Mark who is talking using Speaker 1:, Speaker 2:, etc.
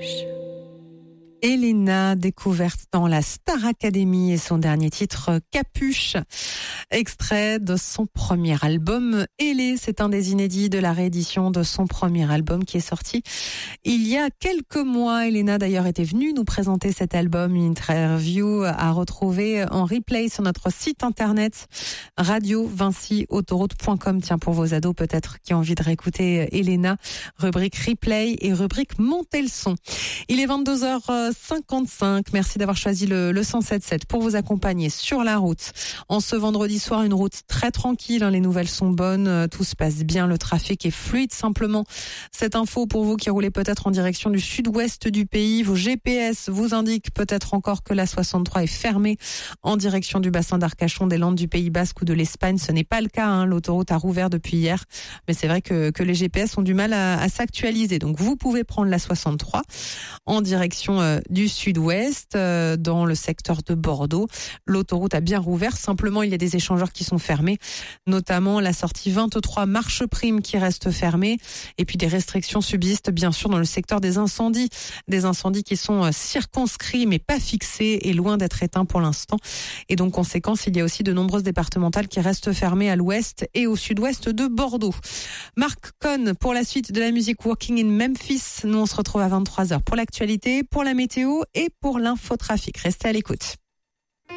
Speaker 1: Elena, découverte dans la Star Academy et son dernier titre Capuche, extrait de son premier album Elé. C'est un des inédits de la réédition de son premier album qui est sorti il y a quelques mois. Elena d'ailleurs était venue nous présenter cet album, une interview à retrouver en replay sur notre site internet radio-vinci-autoroute.com. Tiens, pour vos ados peut-être qui ont envie de réécouter Elena, rubrique replay et rubrique montez le son. Il est 22h55. Merci d'avoir choisi le 107.7 pour vous accompagner sur la route. En ce vendredi soir, une route très tranquille. Les nouvelles sont bonnes. Tout se passe bien. Le trafic est fluide. Simplement, cette info pour vous qui roulez peut-être en direction du sud-ouest du pays. Vos GPS vous indiquent peut-être encore que la 63 est fermée en direction du bassin d'Arcachon, des Landes du Pays Basque ou de l'Espagne. Ce n'est pas le cas. L'autoroute a rouvert depuis hier. Mais c'est vrai que les GPS ont du mal à s'actualiser. Donc, vous pouvez prendre la 63 en direction du sud-ouest, dans le secteur de Bordeaux. L'autoroute a bien rouvert. Simplement, il y a des échangeurs qui sont fermés, notamment la sortie 23 Marche Prime qui reste fermée. Et puis des restrictions subsistent, bien sûr, dans le secteur des incendies. Des incendies qui sont circonscrits, mais pas fixés et loin d'être éteints pour l'instant. Et donc, conséquence, il y a aussi de nombreuses départementales qui restent fermées à l'ouest et au sud-ouest de Bordeaux. Marc Cohn pour la suite de la musique Working in Memphis. Nous, on se retrouve à 23h pour l'actualité, pour la météo et pour l'infotrafic. Restez à l'écoute.